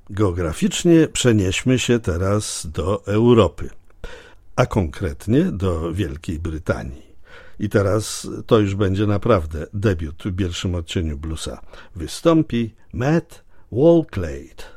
Geograficznie przenieśmy się teraz do Europy, a konkretnie do Wielkiej Brytanii. I teraz to już będzie naprawdę debiut w pierwszym odcieniu bluesa. Wystąpi Matt Walklade.